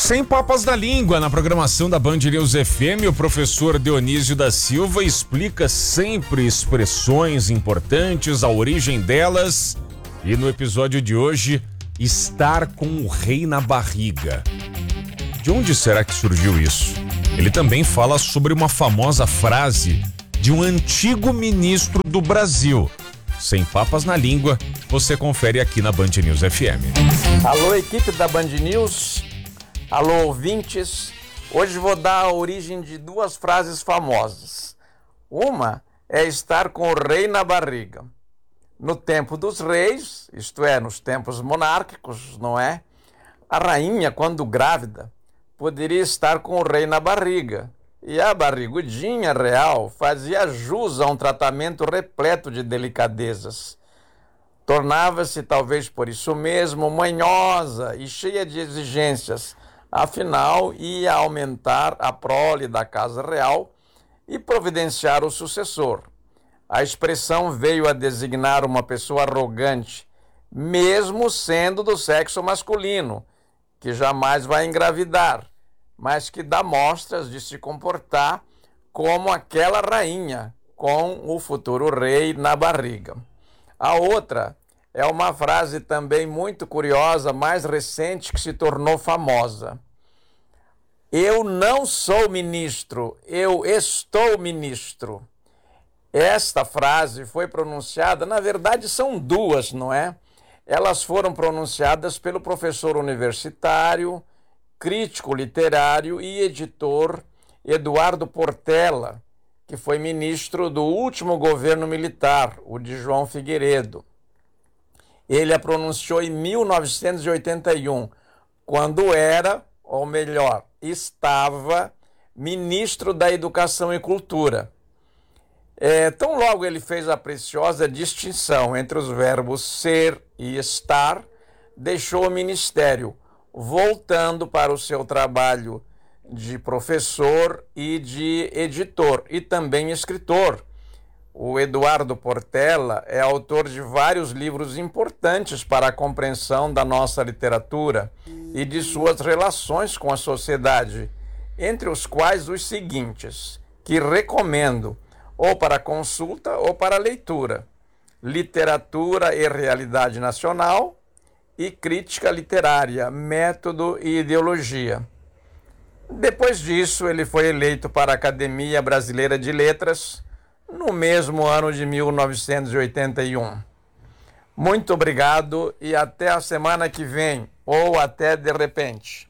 Sem papas na língua, na programação da Band News FM, o professor Dionísio da Silva explica sempre expressões importantes, a origem delas. E no episódio de hoje, estar com o rei na barriga. De onde será que surgiu isso? Ele também fala sobre uma famosa frase de um antigo ministro do Brasil. Sem papas na língua, você confere aqui na Band News FM. Alô, equipe da Band News. Alô, ouvintes. Hoje vou dar a origem de duas frases famosas. Uma é estar com o rei na barriga. No tempo dos reis, isto é, nos tempos monárquicos, não é? A rainha, quando grávida, poderia estar com o rei na barriga. E a barrigudinha real fazia jus a um tratamento repleto de delicadezas. Tornava-se, talvez por isso mesmo, manhosa e cheia de exigências. Afinal, ia aumentar a prole da casa real e providenciar o sucessor. A expressão veio a designar uma pessoa arrogante, mesmo sendo do sexo masculino, que jamais vai engravidar, mas que dá mostras de se comportar como aquela rainha, com o futuro rei na barriga. A outra é uma frase também muito curiosa, mais recente, que se tornou famosa. Eu não sou ministro, eu estou ministro. Esta frase foi pronunciada, na verdade são duas, não é? Elas foram pronunciadas pelo professor universitário, crítico literário e editor Eduardo Portela, que foi ministro do último governo militar, o de João Figueiredo. Ele a pronunciou em 1981, quando era, ou melhor, estava ministro da Educação e Cultura. Tão logo ele fez a preciosa distinção entre os verbos ser e estar, deixou o ministério, voltando para o seu trabalho de professor e de editor, e também escritor. O Eduardo Portela é autor de vários livros importantes para a compreensão da nossa literatura e de suas relações com a sociedade, entre os quais os seguintes, que recomendo ou para consulta ou para leitura: Literatura e Realidade Nacional e Crítica Literária, Método e Ideologia. Depois disso, ele foi eleito para a Academia Brasileira de Letras, no mesmo ano de 1981. Muito obrigado e até a semana que vem, ou até de repente.